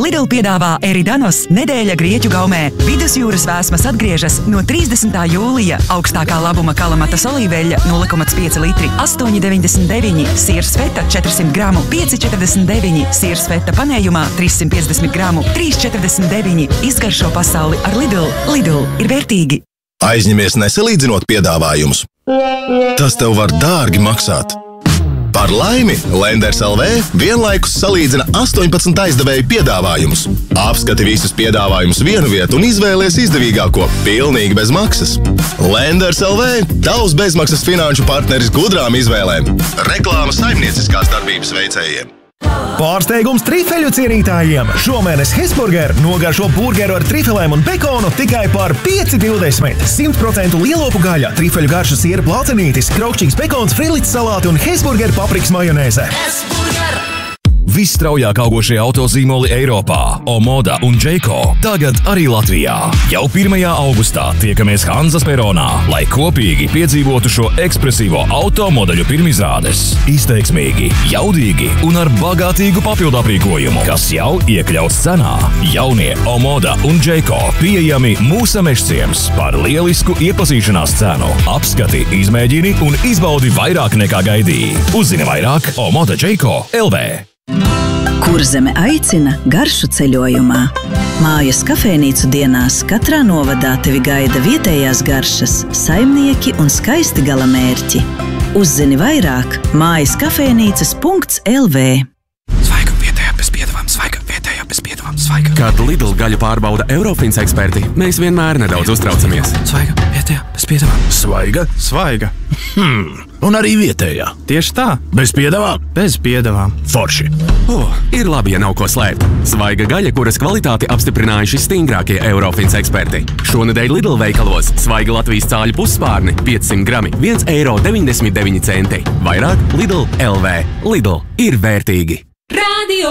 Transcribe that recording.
Lidl piedāvā Eridanos nedēļa Grieķu gaumē. Vidusjūras vēsmas atgriežas no 30. jūlija. Augstākā labuma kalamatas olīveļa 0,5 litri 8,99, siers feta 400 gramu 5,49, siers feta panējumā 350 gramu 3,49. Izgaršo pasauli ar Lidl. Lidl ir vērtīgi. Aizņemies nesalīdzinot piedāvājumus. Tas tev var dārgi maksāt. Par laimi, Lenders LV vienlaikus salīdzina 18 aizdevēju piedāvājumus. Apskati visus piedāvājumus vienu vietu un izvēlies izdevīgāko, pilnīgi bez maksas. Lenders LV – tavs bezmaksas finanšu partneris gudrām izvēlēm. Reklāma saimnieciskās darbības veicējiem. Pārsteigums trifeļu cienītājiem! Šomēnes Hesburger nogaršo burgeru ar trifelēm un bekonu tikai par 5,20. 100% lielopu gaļa, trifeļu garša siera plācenītis, kraukšķīgs bekons, frīlītes salāti un Hesburger paprikas majonēze. Visstraujāk augošie autozīmoli Eiropā – Omoda un Jayco – tagad arī Latvijā. Jau 1. augustā tiekamies Hanzas peronā, lai kopīgi piedzīvotu šo ekspresīvo automodeļu pirmizrādes. Izteiksmīgi, jaudīgi un ar bagātīgu papildu aprīkojumu, kas jau iekļauts cenā. Jaunie Omoda un Jayco pieejami Mūsa mežciems par lielisku iepazīšanās cenu. Apskati, izmēģini un izbaudi vairāk nekā gaidīji. Uzzini vairāk Omoda Jayco LV. Kurzeme aicina garšu ceļojumā. Mājas kafejnīcu dienās katrā novadā tevi gaida vietējās garšas, saimnieki un skaisti galamērķi. Uzzini vairāk mājaskafejnīcas.lv. Svaiga, vietējā bez piedevām, svaiga, vietējā bez piedevām, svaiga. Kad Lidl gaļu pārbauda Eurofins eksperti, mēs vienmēr nedaudz uztraucamies. Svaiga, vietējā bez piedevām. Svaiga? Svaiga. Un arī vietējā. Tieši tā. Bez piedevām? Bez piedevām. Forši. Ir labi, ja nav ko slēpt. Svaiga gaļa, kuras kvalitāti apstiprinājuši stingrākie Eurofins eksperti. Šonedēļ Lidl veikalos svaiga Latvijas cāļu pusspārni 500 grami 1,99 eiro. Vairāk Lidl LV. Lidl ir vērtīgi.